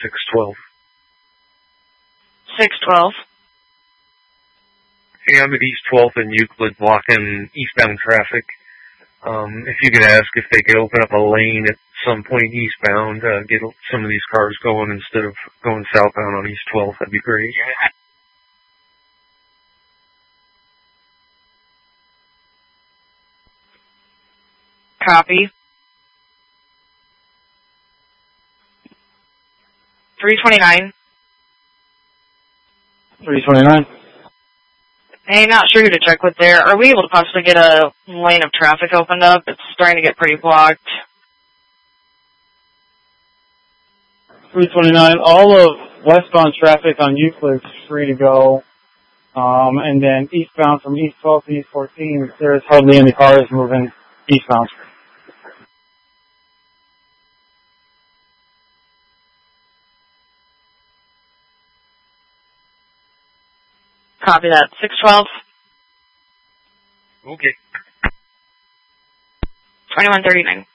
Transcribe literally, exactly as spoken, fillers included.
six twelve. six twelve. Hey, I'm at East twelfth and Euclid blocking eastbound traffic. Um, if you could ask if they could open up a lane at some point eastbound, uh, get some of these cars going instead of going southbound on East twelfth, that'd be great. Copy. three twenty-nine. three twenty-nine. Hey, not sure who to check with there. Are we able to possibly get a lane of traffic opened up? It's starting to get pretty blocked. three twenty-nine. All of westbound traffic on Euclid is free to go. Um, and then eastbound from East twelfth to East fourteen, there's hardly any cars moving eastbound. Copy that. six twelve. Okay. twenty-one thirty-nine.